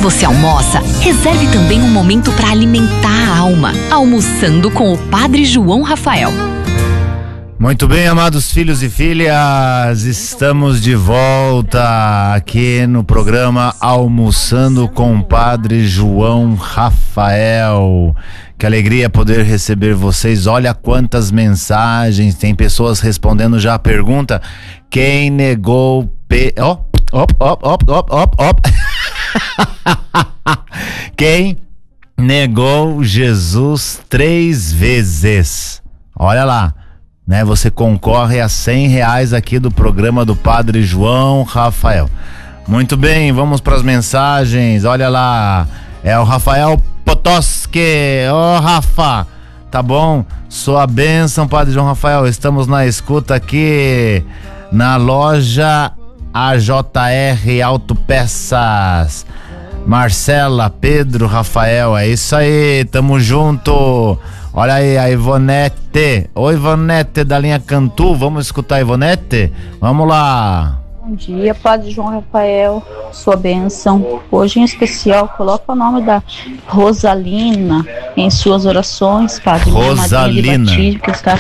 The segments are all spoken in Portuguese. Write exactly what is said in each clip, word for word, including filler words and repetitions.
você almoça, reserve também um momento para alimentar a alma, almoçando com o Padre João Rafael. Muito bem, amados filhos e filhas, estamos de volta aqui no programa Almoçando com o Padre João Rafael. Que alegria poder receber vocês. Olha quantas mensagens, tem pessoas respondendo já a pergunta: quem negou pe... ó, ó, ó, ó, ó, ó, ó. Quem negou Jesus três vezes? Olha lá, né? Você concorre a cem reais aqui do programa do Padre João Rafael. Muito bem, vamos para as mensagens. Olha lá, é o Rafael Potoski. Ô, oh, Rafa, tá bom? Sua bênção, Padre João Rafael. Estamos na escuta aqui na loja A J R Autopeças. Marcela, Pedro, Rafael, é isso aí, tamo junto. Olha aí, a Ivonete. Oi, Ivonete da linha Cantu, vamos escutar a Ivonete? Vamos lá. Bom dia, Padre João Rafael, sua bênção. Hoje em especial, coloca o nome da Rosalina em suas orações, Padre. Rosalina. Que está...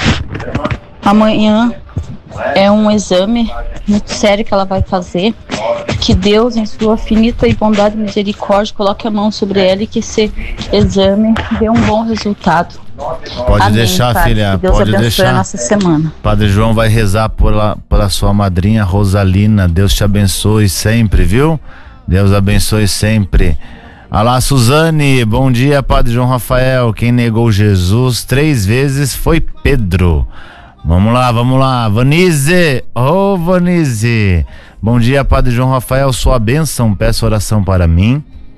Amanhã é um exame muito sério que ela vai fazer. Que Deus, em sua finita e bondade e misericórdia, coloque a mão sobre ela e que esse exame dê um bom resultado. Pode Amém, deixar, Padre. filha. Que Deus pode abençoe deixar. A nossa semana. Padre João vai rezar pela, pela sua madrinha Rosalina. Deus te abençoe sempre, viu? Deus abençoe sempre. Olá, Suzane. Bom dia, Padre João Rafael. Quem negou Jesus três vezes foi Pedro. Vamos lá, vamos lá. Vanise. Ô, oh, Vanise. Bom dia, Padre João Rafael, sua bênção, peço oração para mim,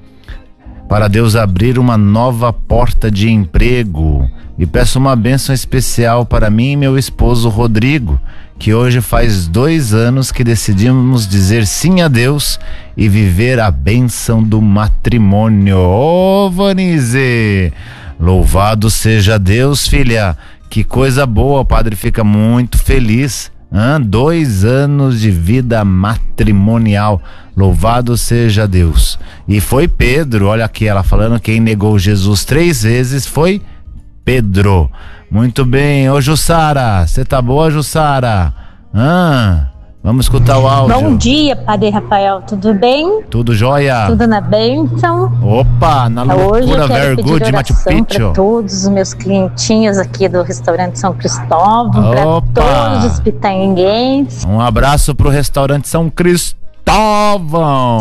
para Deus abrir uma nova porta de emprego, e peço uma bênção especial para mim e meu esposo Rodrigo, que hoje faz dois anos que decidimos dizer sim a Deus e viver a bênção do matrimônio. Ô, oh, Vanise, louvado seja Deus, filha, que coisa boa, o padre fica muito feliz. Ah, dois anos de vida matrimonial, louvado seja Deus. E foi Pedro, olha aqui ela falando, quem negou Jesus três vezes foi Pedro. Muito bem, ô Jussara, você tá boa, Jussara? Ah, vamos escutar o áudio. Bom dia, Padre Rafael, tudo bem? Tudo jóia? Tudo na bênção? Opa, na Hoje loucura, eu quero very pedir good, Machu oração Picchu. para todos os meus clientinhos aqui do restaurante São Cristóvão, Opa. para todos os pitanguenses. Um abraço pro restaurante São Cristóvão.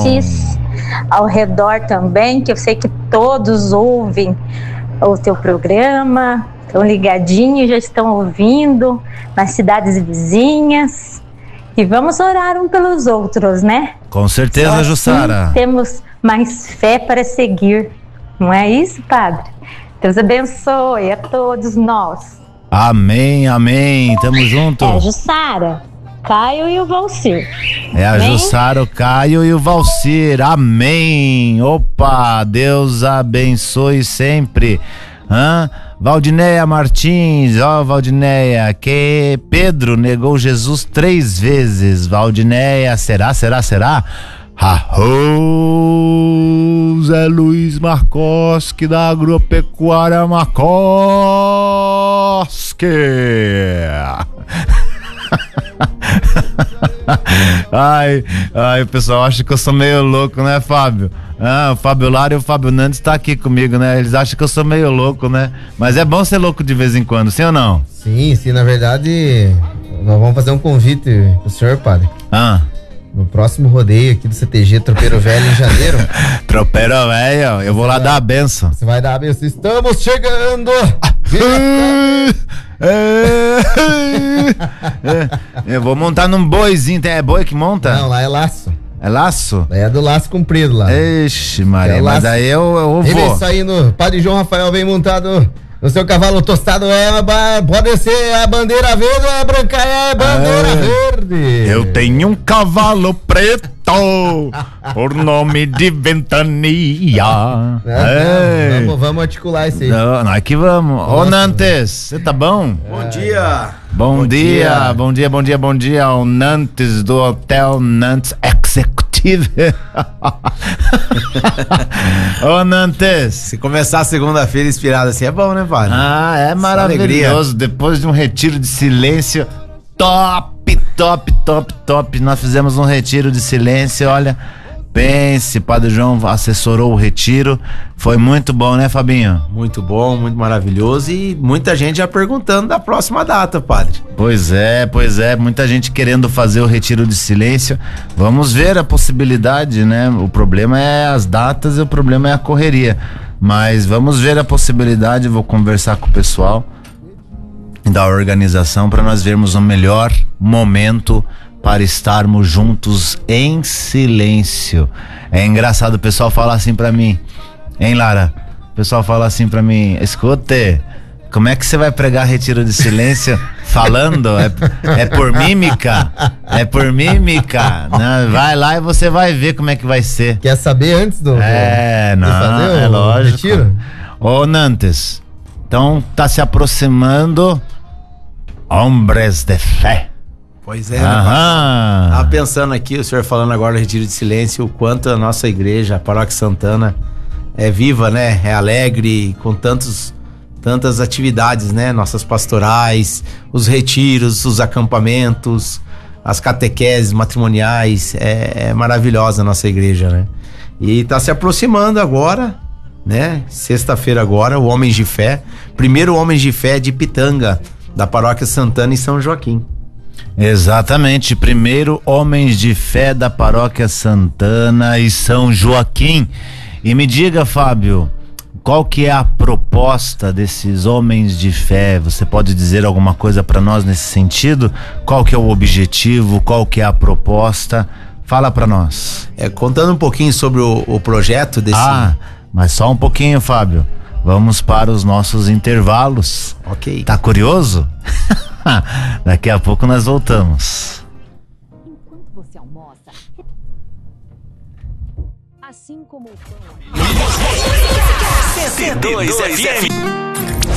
Ao redor também, que eu sei que todos ouvem o teu programa, estão ligadinhos, já estão ouvindo nas cidades vizinhas. E vamos orar um pelos outros, né? Com certeza, Só assim Jussara. temos mais fé para seguir. Não é isso, Padre? Deus abençoe a todos nós. Amém, amém. Tamo junto. É a Jussara, Caio e o Valcir. É a Amém? Jussara, o Caio e o Valcir. Amém. Opa, Deus abençoe sempre. Hã? Valdineia Martins, ó, oh, Valdineia, que Pedro negou Jesus três vezes. Valdineia, será, será, será? Arro, Zé Luiz Marcoski da Agropecuária Marcoski. Ai, ai, o pessoal acha que eu sou meio louco, né, Fábio? Ah, o Fábio Lara e o Fábio Nandes tá aqui comigo, né? Eles acham que eu sou meio louco, né? Mas é bom ser louco de vez em quando, sim ou não? Sim, sim, na verdade, nós vamos fazer um convite pro senhor, padre. Ah. No próximo rodeio aqui do C T G Tropeiro Velho em janeiro. Tropeiro Velho, eu vou lá dar a benção. Você vai dar a benção. Estamos chegando! Eu vou montar num boizinho. É boi que monta? Não, lá é laço. É laço? É do laço comprido lá. Ixi, Maria, é mas daí eu, eu vou. Ele vem saindo, Padre João Rafael vem montado no seu cavalo tostado, é, pode ser a bandeira verde ou a branca é a bandeira é, verde. Eu tenho um cavalo preto, por nome de Ventania. Não, é. não, vamos, vamos articular isso aí. Não, nós que vamos. Ô, Nantes, você tá bom? Bom dia. Bom, Bom dia, dia. bom dia, bom dia, bom dia ao Nantes do Hotel Nantes Executive. Ô Nantes. Se começar a segunda-feira inspirado assim é bom, né, padre? Ah, é Só maravilhoso. Depois de um retiro de silêncio top, top, top, top. Nós fizemos um retiro de silêncio, olha. Pense, Padre João assessorou o retiro. Foi muito bom, né, Fabinho? Muito bom, muito maravilhoso. E muita gente já perguntando da próxima data, padre. Pois é, pois é. Muita gente querendo fazer o retiro de silêncio. Vamos ver a possibilidade, né? O problema é as datas e o problema é a correria. Mas vamos ver a possibilidade. Vou conversar com o pessoal da organização para nós vermos o melhor momento para estarmos juntos em silêncio. É engraçado o pessoal falar assim pra mim, hein, Lara? O pessoal fala assim pra mim: escute, como é que você vai pregar retiro de silêncio falando? É, é por mímica? É por mímica? Não, vai lá e você vai ver como é que vai ser. Quer saber antes do, É, do, não, de fazer é o lógico. retiro? Ô, Nantes, então tá se aproximando Hombres de Fé. Pois é, né, Aham. Tava pensando aqui, o senhor falando agora do retiro de silêncio, o quanto a nossa igreja, a Paróquia Santana, é viva, né? É alegre, com tantos, tantas atividades, né? Nossas pastorais, os retiros, os acampamentos, as catequeses matrimoniais. É, é maravilhosa a nossa igreja, né? E tá se aproximando agora, né? Sexta-feira agora, o Homens de Fé. Primeiro Homens de Fé de Pitanga, da Paróquia Santana em São Joaquim. Exatamente, primeiro Homens de Fé da Paróquia Santana e São Joaquim. E me diga, Fábio, qual que é a proposta desses Homens de Fé? Você pode dizer alguma coisa para nós nesse sentido? Qual que é o objetivo? Qual que é a proposta? Fala para nós. É, contando um pouquinho sobre o, o projeto desse... Ah, mas só um pouquinho, Fábio. Vamos para os nossos intervalos. Ok. Tá curioso? Daqui a pouco nós voltamos. Enquanto você almoça, assim como o pão. C dois F M.